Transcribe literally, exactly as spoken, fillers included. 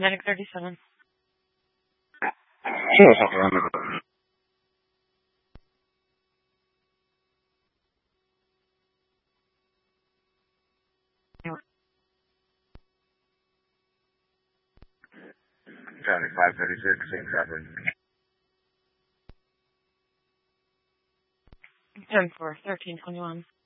Medic thirty-seven. Sure, something on the County five thirty-six, same traffic. ten four, thirteen twenty-one.